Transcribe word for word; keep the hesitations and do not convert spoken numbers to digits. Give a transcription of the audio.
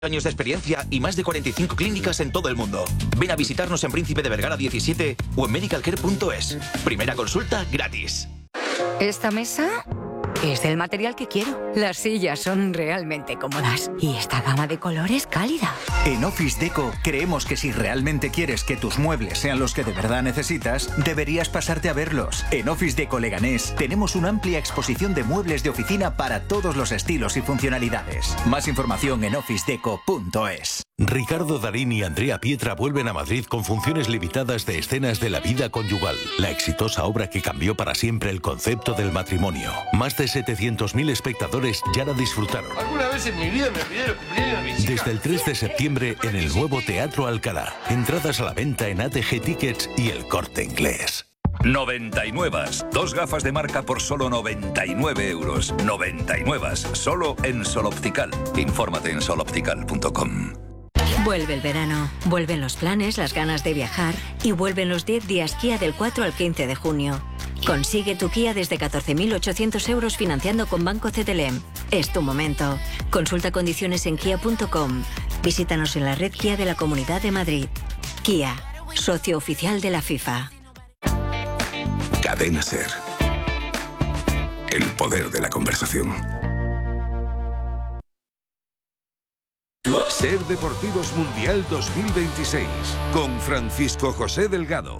Años de experiencia y más de cuarenta y cinco clínicas en todo el mundo. Ven a visitarnos en Príncipe de Vergara diecisiete o en medicalcare punto es. Primera consulta gratis. Esta mesa es del material que quiero. Las sillas son realmente cómodas y esta gama de colores cálida. En Office Deco creemos que si realmente quieres que tus muebles sean los que de verdad necesitas, deberías pasarte a verlos. En Office Deco Leganés tenemos una amplia exposición de muebles de oficina para todos los estilos y funcionalidades. Más información en office deco punto es. Ricardo Darín y Andrea Pietra vuelven a Madrid con funciones limitadas de escenas de la vida conyugal, la exitosa obra que cambió para siempre el concepto del matrimonio. Más de setecientos mil espectadores ya la disfrutaron. Alguna vez en mi vida me olvidé los cumpleaños de mis hijas. Desde el tres de septiembre en el nuevo Teatro Alcalá. Entradas a la venta en A T G Tickets y El Corte Inglés. noventa y nueve. Dos gafas de marca por solo noventa y nueve euros. noventa y nueve. Solo en Sol Optical. Infórmate en sol optical punto com. Vuelve el verano, vuelven los planes, las ganas de viajar y vuelven los diez días Kia del cuatro al quince de junio. Consigue tu Kia desde catorce mil ochocientos euros financiando con Banco C T L M. Es tu momento. Consulta condiciones en kia punto com. Visítanos en la red Kia de la Comunidad de Madrid. Kia, socio oficial de la FIFA. Cadena SER. El poder de la conversación. SER Deportivos Mundial dos mil veintiséis con Francisco José Delgado.